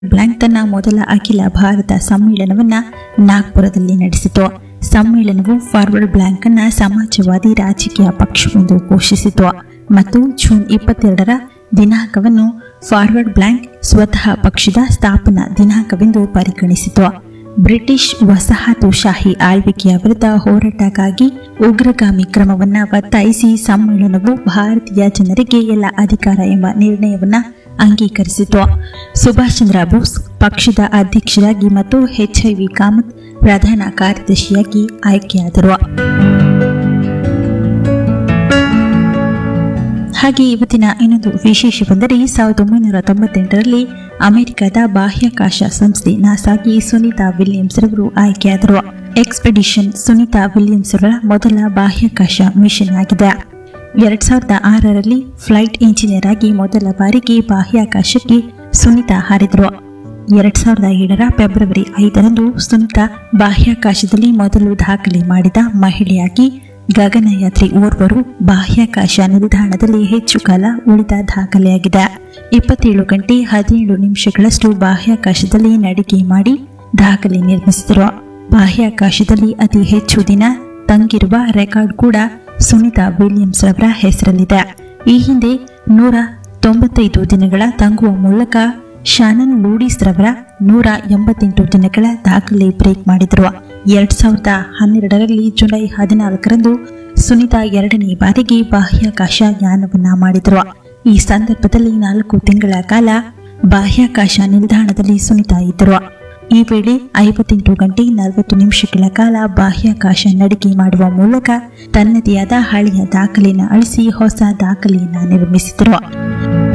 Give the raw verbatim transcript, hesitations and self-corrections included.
Blank ತನ್ನ ಮೊದಲ ಅಖಿಲ ಭಾರತ ಸಮ್ಮೇಳನವನ್ನ ನಾಗ್ಪುರದಲ್ಲಿ ನಡೆಸಿತು. ಸಮ್ಮೇಳನವು ಫಾರ್ವರ್ಡ್ ಬ್ಲ್ಯಾಂಕ್ ಅನ್ನ ಸಮಾಜವಾದಿ ರಾಜಕೀಯ ಪಕ್ಷವೆಂದು ಘೋಷಿಸಿತು ಮತ್ತು ಜೂನ್ ಇಪ್ಪತ್ತೆರಡರ ದಿನಾಂಕವನ್ನು ಫಾರ್ವರ್ಡ್ ಬ್ಲ್ಯಾಂಕ್ ಸ್ವತಃ ಪಕ್ಷದ ಸ್ಥಾಪನಾ ದಿನಾಂಕವೆಂದು ಪರಿಗಣಿಸಿತು. ಬ್ರಿಟಿಷ್ ವಸಾಹತುಶಾಹಿ ಆಳ್ವಿಕೆಯ ವಿರುದ್ಧ ಹೋರಾಟಕ್ಕಾಗಿ ಉಗ್ರಗಾಮಿ ಕ್ರಮವನ್ನ ಒತ್ತಾಯಿಸಿ ಸಮ್ಮೇಳನವು ಭಾರತೀಯ ಜನರಿಗೆ ಎಲ್ಲ ಅಧಿಕಾರ ಎಂಬ ನಿರ್ಣಯವನ್ನ ಅಂಗೀಕರಿಸಿತು. ಸುಭಾಷ್ ಚಂದ್ರ ಬೋಸ್ ಪಕ್ಷದ ಅಧ್ಯಕ್ಷರಾಗಿ ಮತ್ತು ಎಚ್ಐವಿ ಕಾಮತ್ ಪ್ರಧಾನ ಕಾರ್ಯದರ್ಶಿಯಾಗಿ ಆಯ್ಕೆಯಾದರು. ಹಾಗೆ ಇವತ್ತಿನ ಇನ್ನೊಂದು ವಿಶೇಷವೆಂದರೆ ಸಾವಿರದ ಒಂಬೈನೂರ ತೊಂಬತ್ತೆಂಟರಲ್ಲಿ ಅಮೆರಿಕದ ಬಾಹ್ಯಾಕಾಶ ಸಂಸ್ಥೆ ನಾಸಾಗೆ ಸುನೀತಾ ವಿಲಿಯಮ್ಸ್ ರವರು ಆಯ್ಕೆಯಾದರು. ಎಕ್ಸ್ಪೆಡಿಷನ್ ಸುನೀತಾ ವಿಲಿಯಮ್ಸ್ ರವರ ಮೊದಲ ಬಾಹ್ಯಾಕಾಶ ಮಿಷನ್ ಆಗಿದೆ. ಎರಡ್ ಸಾವಿರದ ಆರರಲ್ಲಿ ಫ್ಲೈಟ್ ಇಂಜಿನಿಯರ್ ಆಗಿ ಮೊದಲ ಬಾರಿಗೆ ಬಾಹ್ಯಾಕಾಶಕ್ಕೆ ಸುನೀತಾ ಹಾರಿದರು. ಎರಡ್ ಸಾವಿರದ ಏಳರ ಫೆಬ್ರವರಿ ಐದರಂದು ಸುನೀತಾ ಬಾಹ್ಯಾಕಾಶದಲ್ಲಿ ಮೊದಲು ದಾಖಲೆ ಮಾಡಿದ ಮಹಿಳೆಯಾಗಿ ಗಗನಯಾತ್ರಿ ಓರ್ವರು ಬಾಹ್ಯಾಕಾಶ ನಿಲ್ದಾಣದಲ್ಲಿ ಹೆಚ್ಚು ಕಾಲ ಉಳಿದ ದಾಖಲೆಯಾಗಿದೆ. ಇಪ್ಪತ್ತೇಳು ಗಂಟೆ ಹದಿನೇಳು ನಿಮಿಷಗಳಷ್ಟು ಬಾಹ್ಯಾಕಾಶದಲ್ಲಿ ನಡಿಗೆ ಮಾಡಿ ದಾಖಲೆ ನಿರ್ಮಿಸಿದರು. ಬಾಹ್ಯಾಕಾಶದಲ್ಲಿ ಅತಿ ಹೆಚ್ಚು ದಿನ ತಂಗಿರುವ ರೆಕಾರ್ಡ್ ಕೂಡ ಸುನೀತಾ ವಿಲಿಯಮ್ಸ್ ರವರ ಹೆಸರಲ್ಲಿದೆ. ಈ ಹಿಂದೆ ನೂರ ತೊಂಬತ್ತೈದು ದಿನಗಳ ತಂಗುವ ಮೂಲಕ ಶಾನನ್ ಲೂಡಿಸ್ ರವರ ನೂರ ಎಂಬತ್ತೆಂಟು ದಿನಗಳ ದಾಖಲೆ ಬ್ರೇಕ್ ಮಾಡಿದರು. ಎರಡ್ ಸಾವಿರದ ಹನ್ನೆರಡರಲ್ಲಿ ಜುಲೈ ಹದಿನಾಲ್ಕರಂದು ಸುನೀತಾ ಎರಡನೇ ಬಾರಿಗೆ ಬಾಹ್ಯಾಕಾಶ ಯಾನವನ್ನ ಮಾಡಿದರು. ಈ ಸಂದರ್ಭದಲ್ಲಿ ನಾಲ್ಕು ತಿಂಗಳ ಕಾಲ ಬಾಹ್ಯಾಕಾಶ ನಿಲ್ದಾಣದಲ್ಲಿ ಸುನೀತಾ ಇದ್ದರು. ಈ ವೇಳೆ ಐವತ್ತೆಂಟು ಗಂಟೆ ನಲವತ್ತು ನಿಮಿಷಗಳ ಕಾಲ ಬಾಹ್ಯಾಕಾಶ ನಡಿಗೆ ಮಾಡುವ ಮೂಲಕ ತನ್ನದೇ ಆದ ಹಳೆಯ ದಾಖಲೆಯನ್ನು ಅಳಿಸಿ ಹೊಸ ದಾಖಲೆಯನ್ನು ನಿರ್ಮಿಸಿದರು.